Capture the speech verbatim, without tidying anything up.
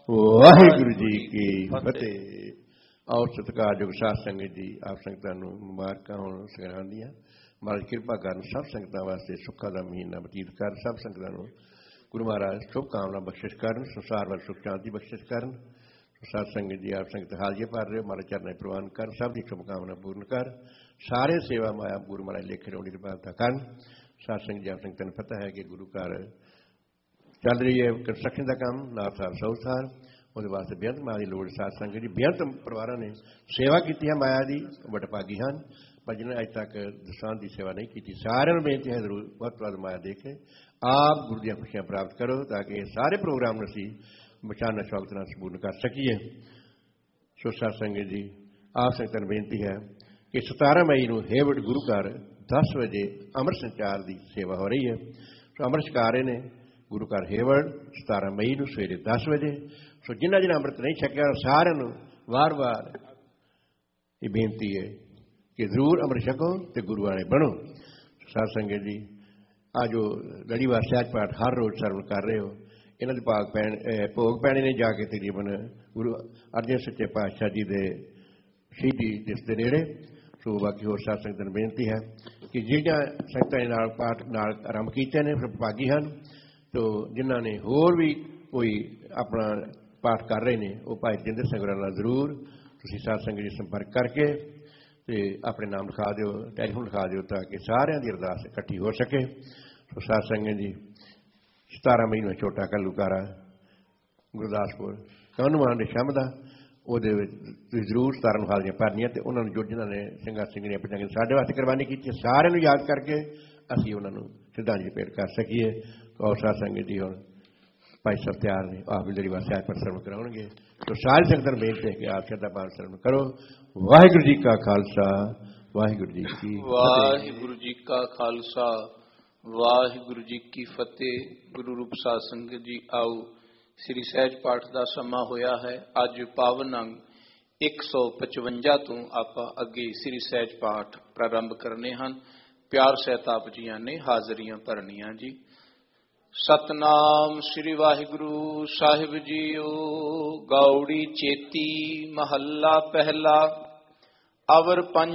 ਵਾਹਿਗੁਰੂ ਜੀ ਕੀ ਫਤਿਹ। ਆਓ ਸਤਿਕਾਰਯੋਗ ਸਾਧ ਸੰਗਤ ਜੀ, ਆਪ ਸੰਗਤਾਂ ਨੂੰ ਮੁਬਾਰਕਾਂ ਹੋਣ ਸਗਰਾਂ ਦੀਆਂ। ਮਹਾਰਾਜ ਕਿਰਪਾ ਕਰਨ ਸਭ ਸੰਗਤਾਂ ਵਾਸਤੇ ਸੁੱਖਾਂ ਦਾ ਮਹੀਨਾ ਬਤੀਤ ਕਰ। ਸਭ ਸੰਗਤਾਂ ਨੂੰ ਗੁਰੂ ਮਹਾਰਾਜ ਸ਼ੁਭ ਕਾਮਨਾ ਬਖਸ਼ਿਸ਼ ਕਰਨ, ਸੰਸਾਰ ਵੱਲ ਸੁਖ ਸ਼ਾਂਤੀ ਬਖਸ਼ਿਸ਼ ਕਰਨ। ਸਾਧ ਸੰਗਤ ਜੀ, ਆਪ ਸੰਗਤ ਹਾਜ਼ਰੀ ਭਰ ਰਹੇ ਹੋ, ਮਹਾਰਾਜ ਚਰਨਾਂ ਪ੍ਰਵਾਨ ਕਰ, ਸਭ ਦੀ ਸ਼ੁਭ ਕਾਮਨਾ ਪੂਰਨ ਕਰ। ਸਾਰੇ ਸੇਵਾ ਮਾਇਆ ਗੁਰੂ ਮਹਾਰਾਜ ਲੇਖੇ ਰੋਣੀ ਦੀ ਬਾਤ ਕਰਨ। ਸਾਧ ਸੰਗਤ ਜੀ, ਆਪ ਸੰਗਤਾਂ ਨੂੰ ਪਤਾ ਹੈ ਕਿ ਗੁਰੂ ਘਰ ਚੱਲ ਰਹੀ ਹੈ ਕੰਸਟਰਕਸ਼ਨ ਦਾ ਕੰਮ, ਨਾਲ ਸਾਲ ਸੌ ਸਾਲ। ਉਹਦੇ ਵਾਸਤੇ ਬੇਅੰਤ ਮਾਇਆ ਦੀ ਲੋੜ। ਸਾਧ ਸੰਗਤ ਜੀ, ਬੇਅੰਤ ਪਰਿਵਾਰਾਂ ਨੇ ਸੇਵਾ ਕੀਤੀ ਹੈ ਮਾਇਆ ਦੀ, ਵਡਭਾਗੀ ਹਨ। ਪਰ ਜਿਹਨਾਂ ਅੱਜ ਤੱਕ ਦਸਾਂਝ ਦੀ ਸੇਵਾ ਨਹੀਂ ਕੀਤੀ, ਸਾਰਿਆਂ ਨੂੰ ਬੇਨਤੀ ਹੈ ਜ਼ਰੂਰ ਵੱਧ ਤੋਂ ਵੱਧ ਮਾਇਆ ਦੇ ਕੇ ਆਪ ਗੁਰੂ ਦੀਆਂ ਖੁਸ਼ੀਆਂ ਪ੍ਰਾਪਤ ਕਰੋ, ਤਾਂ ਕਿ ਇਹ ਸਾਰੇ ਪ੍ਰੋਗਰਾਮ ਨੂੰ ਅਸੀਂ ਬਚਾਨਾ ਸ਼ੌਕਤ ਨਾਲ ਸੰਪੂਰਨ ਕਰ ਸਕੀਏ। ਸੋ ਸਾਧ ਸੰਗਤ ਜੀ, ਆਪ ਸੰਗਤਾਂ ਨੂੰ ਬੇਨਤੀ ਹੈ ਕਿ ਸਤਾਰਾਂ ਮਈ ਨੂੰ ਹੇਵਡ ਗੁਰੂ ਘਰ ਦਸ ਵਜੇ ਅੰਮ੍ਰਿਤ ਸੰਚਾਰ ਦੀ ਸੇਵਾ ਹੋ ਰਹੀ ਹੈ। ਸੋ ਅੰਮ੍ਰਿਤ ਛਕਾ ਰਹੇ ਨੇ ਗੁਰੂ ਘਰ ਹੇਵਡ ਸਤਾਰਾਂ ਮਈ ਨੂੰ ਸਵੇਰੇ ਦਸ ਵਜੇ। ਸੋ ਜਿਨ੍ਹਾਂ ਜਿਨ੍ਹਾਂ ਅੰਮ੍ਰਿਤ ਨਹੀਂ ਛਕਿਆ, ਸਾਰਿਆਂ ਨੂੰ ਵਾਰ ਵਾਰ ਇਹ ਬੇਨਤੀ ਹੈ ਕਿ ਜ਼ਰੂਰ ਅੰਮ੍ਰਿਤ ਛਕੋ ਅਤੇ ਗੁਰੂ ਵਾਲੇ ਬਣੋ। ਸਾਧ ਸੰਗਤ ਜੀ, ਆ ਜੋ ਲੜੀਵਾਰ ਸਹਿਜ ਪਾਠ ਹਰ ਰੋਜ਼ ਸਰਵਣ ਕਰ ਰਹੇ ਹੋ, ਇਹਨਾਂ ਦੇ ਭਾਗ ਪੈਣ ਭੋਗ ਪੈਣੇ ਨੇ ਜਾ ਕੇ ਤਕਰੀਬਨ ਗੁਰੂ ਅਰਜਨ ਸੱਚੇ ਪਾਤਸ਼ਾਹ ਜੀ ਦੇ ਸ਼ਹੀਦੀ ਦਿਵਸ ਦੇ ਨੇੜੇ। ਸੋ ਬਾਕੀ ਹੋਰ ਸਾਧ ਸੰਗਤਾਂ ਨੂੰ ਬੇਨਤੀ ਹੈ ਕਿ ਜਿਹੜੀਆਂ ਸੰਗਤਾਂ ਦੇ ਨਾਲ ਪਾਠ ਨਾਲ ਆਰੰਭ ਕੀਤੇ ਨੇ ਫਿਰ ਭਾਗੀ ਹਨ। ਤੋ ਜਿਨ੍ਹਾਂ ਨੇ ਹੋਰ ਵੀ ਕੋਈ ਆਪਣਾ ਪਾਠ ਕਰ ਰਹੇ ਨੇ, ਉਹ ਭਾਈ ਜਿੰਦਰ ਸਿੰਘ ਹੋਰਾਂ ਨਾਲ ਜ਼ਰੂਰ ਤੁਸੀਂ ਸਾਧ ਸੰਗਤ ਜੀ ਸੰਪਰਕ ਕਰਕੇ ਅਤੇ ਆਪਣੇ ਨਾਮ ਲਿਖਾ ਦਿਓ, ਟੈਲੀਫੋਨ ਲਿਖਾ ਦਿਓ, ਤਾਂ ਕਿ ਸਾਰਿਆਂ ਦੀ ਅਰਦਾਸ ਇਕੱਠੀ ਹੋ ਸਕੇ। ਸੋ ਸਾਧ ਸੰਗਤ ਜੀ, ਸਤਾਰਾਂ ਮਈ ਨੂੰ ਛੋਟਾ ਘੱਲੂਘਾਰਾ ਗੁਰਦਾਸਪੁਰ ਕਾਹਨੂੰਵਾਨ ਦੇ ਸ਼ਾਮ ਦਾ, ਉਹਦੇ ਵਿੱਚ ਤੁਸੀਂ ਜ਼ਰੂਰ ਸਤਾਰਾਂ ਨੂੰ ਹਾਜ਼ਰੀਆਂ ਭਰਨੀਆਂ ਅਤੇ ਉਹਨਾਂ ਨੂੰ ਜੋ ਜਿਨ੍ਹਾਂ ਨੇ ਸਿੰਘਾਂ ਸਿੰਘਣੀਆਂ ਪੰਜਾਂ ਸਾਡੇ ਵਾਸਤੇ ਕੁਰਬਾਨੀ ਕੀਤੀ, ਸਾਰਿਆਂ ਨੂੰ ਯਾਦ ਕਰਕੇ ਅਸੀਂ ਉਹਨਾਂ ਨੂੰ ਸ਼ਰਧਾਂਜਲੀ ਭੇਟ ਕਰ ਸਕੀਏ। ਔਰ ਸਾਧ ਸੰਗਤ ਜੀ, ਹੁਣ ਭਾਈ ਸਾਹਿਬ ਤਿਆਰ ਨੇ, ਆਪ ਵੀ ਲੜੀਵਾਰ ਸਾਹਿਬ ਪਰ ਸਰਵਣ ਕਰਾਉਣਗੇ। ਸੋ ਸਾਰੀ ਸੰਗਤਾਂ ਨੂੰ ਬੇਨਤੀ ਹੈ ਕਿ ਆਪ ਸ਼ਰਧਾ ਭਾਵ ਸਰਵਣ ਕਰੋ। ਵਾਹਿਗੁਰੂ ਜੀ ਕਾ ਖਾਲਸਾ, ਵਾਹਿਗੁਰੂ ਜੀ ਕੀ ਵਾਹਿਗੁਰੂ ਜੀ ਕਾ ਖਾਲਸਾ, ਵਾਹਿਗੁਰੂ ਜੀ ਕੀ ਫਤਿਹ। ਗੁਰੂ ਰੂਪ ਸਾਧ ਸੰਗਤ ਜੀ, ਆਓ ਸ੍ਰੀ ਸਹਿਜ ਪਾਠ ਦਾ ਸਮਾਂ ਹੋਇਆ ਹੈ। ਅੱਜ ਪਾਵਨ ਅੰਗ ਇੱਕ ਸੌ ਪਚਵੰਜਾ ਤੋਂ ਆਪਾਂ ਅੱਗੇ ਸ੍ਰੀ ਸਹਿਜ ਪਾਠ ਪ੍ਰਾਰੰਭ ਕਰਨੇ ਹਨ। ਪਿਆਰ ਸਹਿਤ ਆਪ ਜੀਆਂ ਨੇ ਹਾਜ਼ਰੀਆਂ ਭਰਨੀਆਂ ਜੀ। ਸਤਨਾਮ ਸ੍ਰੀ ਵਾਹਿਗੁਰੂ ਸਾਹਿਬ ਜੀਓ। ਗੌੜੀ ਚੇਤੀ ਮਹੱਲਾ ਪਹਿਲਾ। ਅਵਰ ਪੰਜ